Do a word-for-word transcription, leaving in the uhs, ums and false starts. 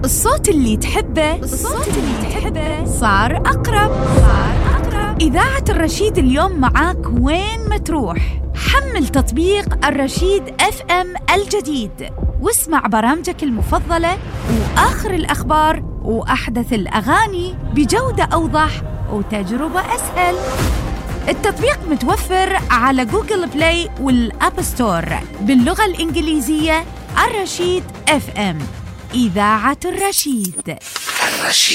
الصوت اللي تحبه الصوت اللي تحبه صار أقرب صار أقرب إذاعة الرشيد اليوم معاك وين ما تروح. حمل تطبيق الرشيد اف ام الجديد واسمع برامجك المفضلة وآخر الأخبار وأحدث الأغاني بجودة أوضح وتجربة أسهل. التطبيق متوفر على جوجل بلاي والأب ستور باللغة الإنجليزية. الرشيد اف ام، إذاعة الرشيد. الرشيد.